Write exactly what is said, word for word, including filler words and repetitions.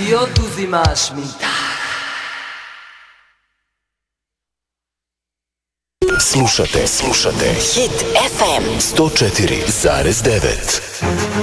i oduzimaš mi. Slušate, slušate Hit F M sto četiri zarez devet.